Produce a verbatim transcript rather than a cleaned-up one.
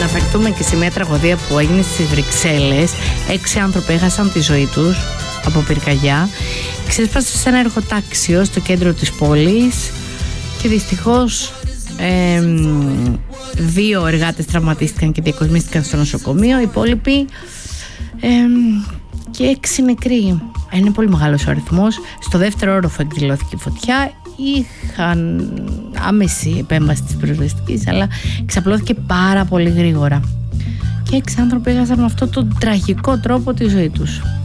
αναφερθούμε και σε μια τραγωδία που έγινε στις Βρυξέλλες. Έξι άνθρωποι έχασαν τη ζωή τους από πυρκαγιά. Ξέσπασε σε ένα εργοτάξιο στο κέντρο της πόλης και δυστυχώς ε, δύο εργάτες τραυματίστηκαν και διακοσμίστηκαν στο νοσοκομείο. Οι υπόλοιποι ε, και έξι νεκροί. Είναι πολύ μεγάλος ο αριθμός. Στο δεύτερο όροφο εκδηλώθηκε φωτιά. Είχαν άμεση επέμβαση της πυροσβεστικής, αλλά εξαπλώθηκε πάρα πολύ γρήγορα. Και έξι άνθρωποι έχασαν με αυτόν τον τραγικό τρόπο τη ζωή τους.